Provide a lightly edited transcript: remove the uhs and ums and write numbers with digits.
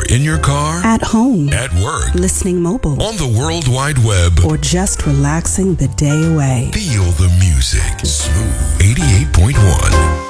in your car, at home, at work, listening mobile, on the World Wide Web, or just relaxing the day away. Feel the music. Smooth 88.1.